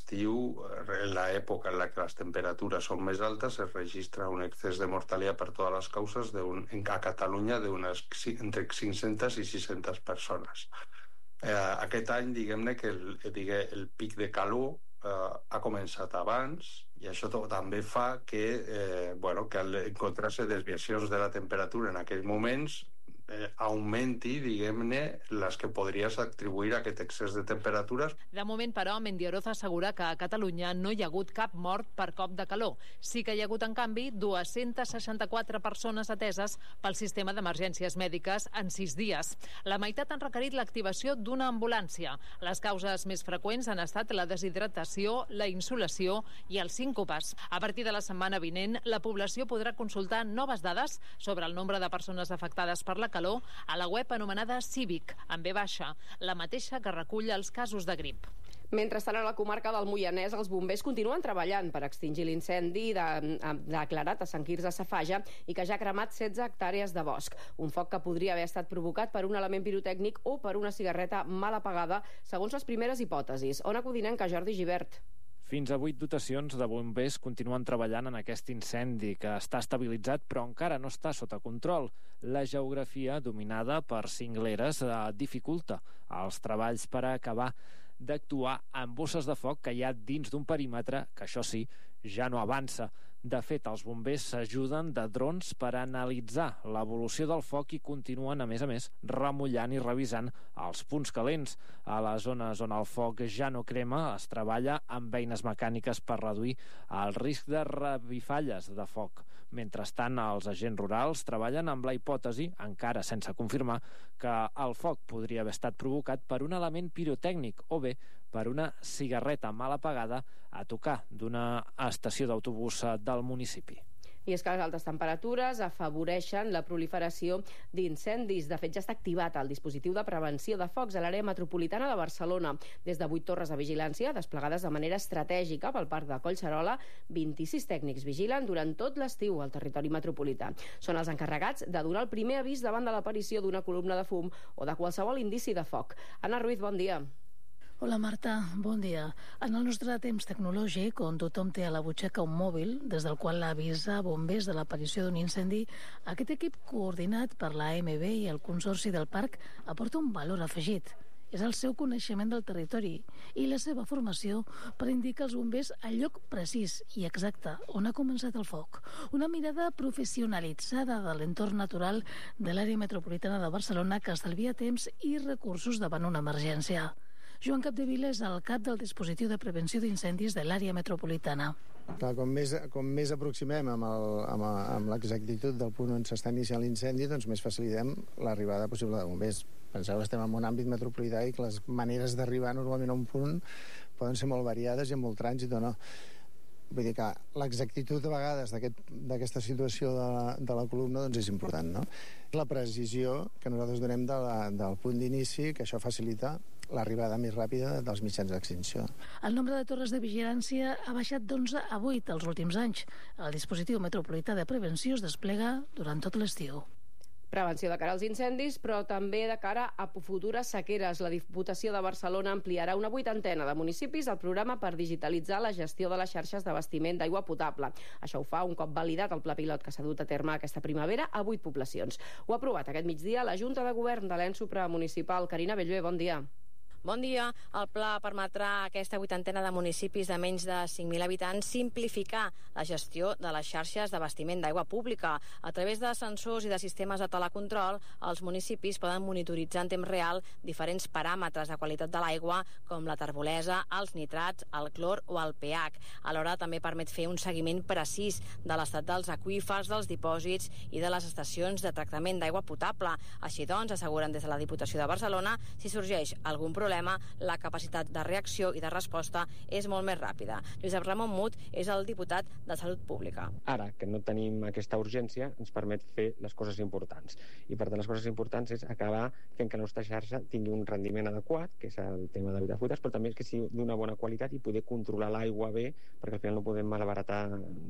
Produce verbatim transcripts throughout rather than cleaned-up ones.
l'estiu, en l'època en la que les temperatures són més altes, es registra un excés de mortalitat per totes les causes de un, a Catalunya d'unes entre cinc-centes i sis-centes persones. Eh, aquest any, diguem-ne que el, digue, el pic de calor eh, ha començat abans, i això també fa que, eh, bueno, que al encontrar-se desviacions de la temperatura en aquells moments eh, augmenti, diguem-ne, les que podries atribuir a aquest excés de temperatures. De moment, però, Mendioroza assegura que a Catalunya no hi ha hagut cap mort per cop de calor. Sí que hi ha hagut, en canvi, dues-centes seixanta-quatre persones ateses pel sistema d'emergències mèdiques en sis dies. La meitat han requerit l'activació d'una ambulància. Les causes més freqüents han estat la deshidratació, la insolació i els síncopes. A partir de la setmana vinent, la població podrà consultar noves dades sobre el nombre de persones afectades per la calor a la web anomenada Cívic, amb B baixa, la mateixa que recull els casos de grip. Mentrestant, a la comarca del Moianès, els bombers continuen treballant per extingir l'incendi de, de, declarat a Sant Quirze Safaja i que ja ha cremat setze hectàrees de bosc. Un foc que podria haver estat provocat per un element pirotècnic o per una cigarreta mal apagada, segons les primeres hipòtesis. Ona Codinenca, Jordi Gibert. Fins a vuit dotacions de bombers continuen treballant en aquest incendi, que està estabilitzat però encara no està sota control. La geografia, dominada per cingleres, dificulta els treballs per acabar d'actuar amb bosses de foc que hi ha dins d'un perímetre que, això sí, ja no avança. De fet, els bombers s'ajuden de drons per analitzar l'evolució del foc i continuen, a més a més, remullant i revisant els punts calents. A les zones on el foc ja no crema, es treballa amb eines mecàniques per reduir el risc de revifalles de foc. Mentrestant, els agents rurals treballen amb la hipòtesi, encara sense confirmar, que el foc podria haver estat provocat per un element pirotècnic o bé per una cigarreta mal apagada a tocar d'una estació d'autobús del municipi. I és que les altes temperatures afavoreixen la proliferació d'incendis. De fet, ja està activat el dispositiu de prevenció de focs a l'àrea metropolitana de Barcelona. Des de vuit torres de vigilància, desplegades de manera estratègica pel Parc de Collserola, vint-i-sis tècnics vigilen durant tot l'estiu al territori metropolità. Són els encarregats de donar el primer avís davant de l'aparició d'una columna de fum o de qualsevol indici de foc. Anna Ruiz, bon dia. Hola Marta, bon dia. En el nostre temps tecnològic, on tothom té a la butxaca un mòbil, des del qual avisa bombers de l'aparició d'un incendi, aquest equip coordinat per la A M B i el Consorci del Parc aporta un valor afegit. És el seu coneixement del territori i la seva formació per indicar als bombers el lloc precís i exacte on ha començat el foc. Una mirada professionalitzada de l'entorn natural de l'àrea metropolitana de Barcelona que estalvia temps i recursos davant una emergència. Joan Capdevila és el cap del dispositiu de prevenció d'incendis de l'àrea metropolitana. Clar, com més, com més aproximem amb, el, amb, amb l'exactitud del punt on s'està iniciant l'incendi, doncs més facilitem l'arribada possible de bombers. Penseu que estem en un àmbit metropolità i que les maneres d'arribar normalment a un punt poden ser molt variades i amb molt trànsit o no. Vull dir que l'exactitud de vegades d'aquesta aquest, situació de la, de la columna doncs és important, no? La precisió que nosaltres donem de la, del punt d'inici, que això facilita l'arribada més ràpida dels mitjans d'extinció. El nombre de torres de vigilància ha baixat d'onze a vuit els últims anys. El dispositiu metropolità de prevenció es desplega durant tot l'estiu. Prevenció de cara als incendis, però també de cara a futures sequeres. La Diputació de Barcelona ampliarà una vuitantena de municipis al programa per digitalitzar la gestió de les xarxes d'abastiment d'aigua potable. Això ho fa un cop validat el pla pilot que s'ha dut a terme aquesta primavera a vuit poblacions. Ho ha aprovat aquest migdia la Junta de Govern de l'Ens Supramunicipal. Carina Bellver, bon dia. Bon dia. El pla permetrà a aquesta vuitantena de municipis de menys de cinc mil habitants simplificar la gestió de les xarxes d'abastiment d'aigua pública. A través de sensors i de sistemes de telecontrol, els municipis poden monitoritzar en temps real diferents paràmetres de qualitat de l'aigua, com la terbolesa, els nitrats, el clor o el pH. Alhora també permet fer un seguiment precís de l'estat dels aqüífers, dels dipòsits i de les estacions de tractament d'aigua potable. Així doncs, asseguren des de la Diputació de Barcelona, si sorgeix algun problema, la capacitat de reacció i de resposta és molt més ràpida. Josep Ramon Mut és el diputat de Salut Pública. Ara que no tenim aquesta urgència, ens permet fer les coses importants. I per tant, les coses importants és acabar fent que la nostra xarxa tingui un rendiment adequat, que és el tema de l'habitatge, però també és que sigui d'una bona qualitat i poder controlar l'aigua bé, perquè al final no podem malbaratar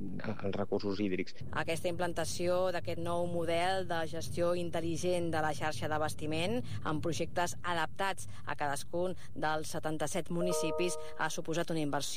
els recursos hídrics. Aquesta implantació d'aquest nou model de gestió intel·ligent de la xarxa d'abastiment amb projectes adaptats a cadascun dels setanta-set municipis ha suposat una inversió